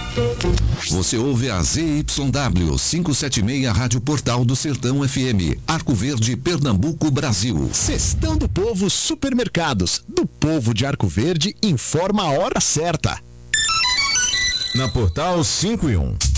Você ouve a ZYW 576 Rádio Portal do Sertão FM, Arco Verde, Pernambuco, Brasil. Cestão do Povo Supermercados, do povo de Arco Verde, informa a hora certa. Na Portal 5 e 1.